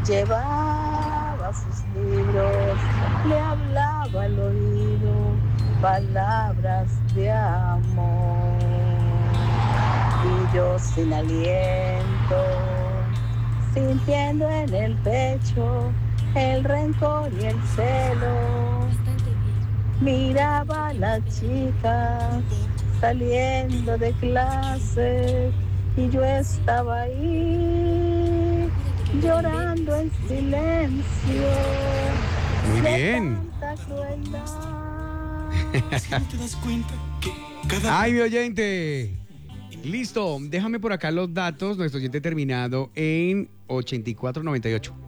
Llevaba sus libros, le hablaba al oído palabras de amor. Y yo sin aliento, sintiendo en el pecho el rencor y el celo. Miraba a las chicas saliendo de clase y yo estaba ahí llorando en silencio. Muy De bien. tanta crueldad. Ay, mi oyente. Listo, déjame por acá los datos. Nuestro oyente terminado en 8498.